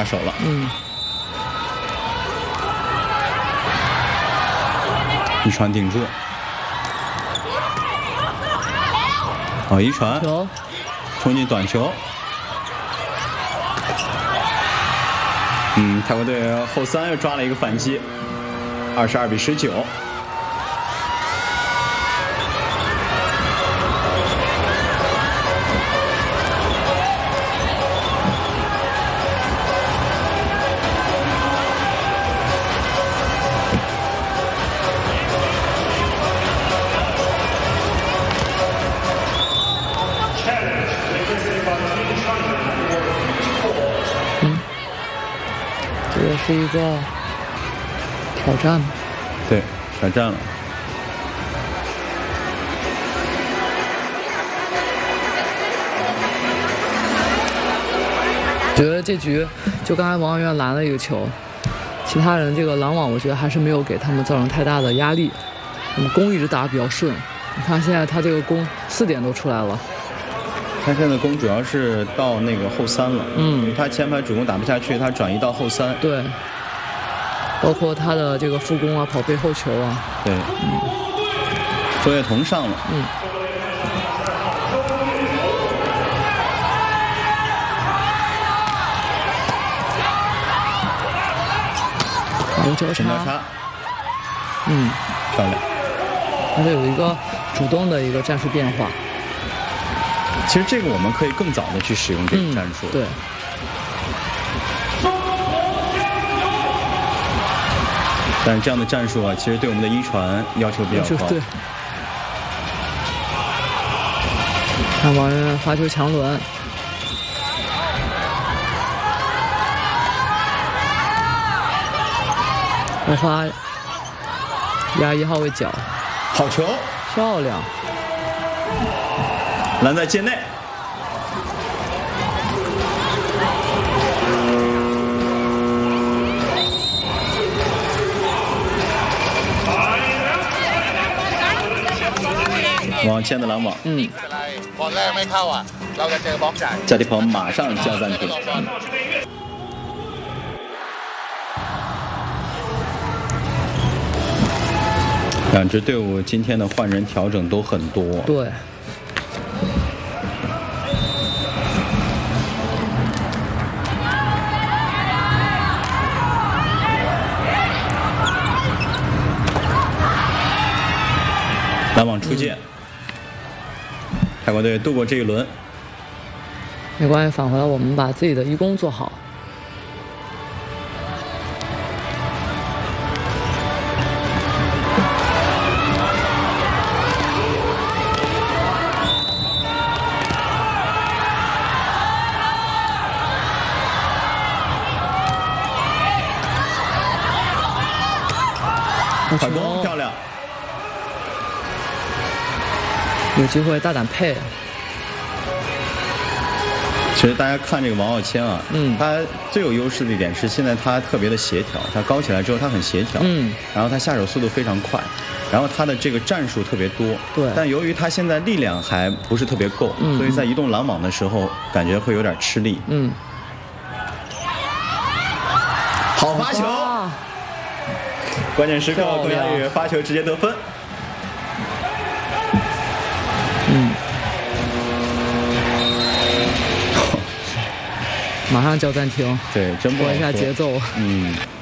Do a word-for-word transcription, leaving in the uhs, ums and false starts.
打手了。 嗯。 一传顶住。好，一传球， 冲进短球。嗯，泰国队后三又抓了一个反击，二十二比十九。 这也是一个挑战， 对，挑战了。 觉得这局就刚才王媛拦了一个球，其他人这个拦网我觉得还是没有给他们造成太大的压力，那么攻一直打得比较顺。你看现在他这个攻四点都出来了。 他现在攻主要是到那个后三了，嗯，他前排主攻打不下去，他转移到后三， 对，包括他的这个副攻啊，跑背后球啊， 对，嗯，周跃彤上了， 嗯，有交叉， 交叉， 嗯， 漂亮， 而且有一个主动的一个战术变化。 其实这个我们可以更早的去使用这个战术。 嗯、对。 但是这样的战术啊，其实对我们的一传要求比较高。 对。看王媛发球强轮，我发压一号位脚， 好球， 漂亮。 拦在界内，往前的拦网。 嗯。 贾迪鹏马上叫暂停。嗯、两支队伍今天的换人调整都很多。 对。 拦网出界，嗯、泰国队度过这一轮。 没关系，返回来我们把自己的一攻做好。 快攻漂亮。 有机会大胆配。 其实大家看这个王傲谦啊， 嗯， 他最有优势的一点是现在他特别的协调，他高起来之后他很协调， 嗯， 然后他下手速度非常快，然后他的这个战术特别多， 对， 但由于他现在力量还不是特别够， 嗯， 所以在移动拦网的时候感觉会有点吃力， 嗯， 好发球，关键时刻郭佳宇发球直接得分。 嗯，马上叫暂停， 对，真不好拖一下节奏。 嗯。